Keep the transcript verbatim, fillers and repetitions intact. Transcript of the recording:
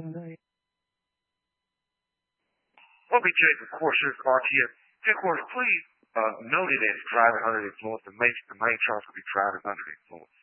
Well, B J, of course, is R T S. Of course, please uh, noted as driving under the influence, the main, the main charge will be driving under the influence.